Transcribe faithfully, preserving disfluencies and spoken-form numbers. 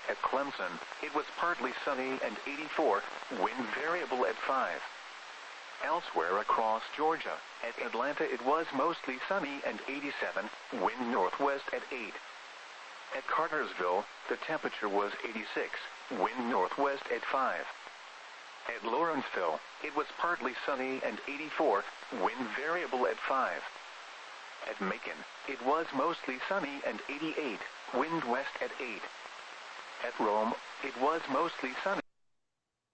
At Clemson, it was partly sunny and eighty-four, wind variable at five. Elsewhere across Georgia, at Atlanta it was mostly sunny and eighty-seven, wind northwest at eight. At Cartersville, the temperature was eighty-six, wind northwest at five. At Lawrenceville, it was partly sunny and eighty-four, wind variable at five. At Macon, it was mostly sunny and eighty-eight, wind west at eight. At Rome, it was mostly sunny.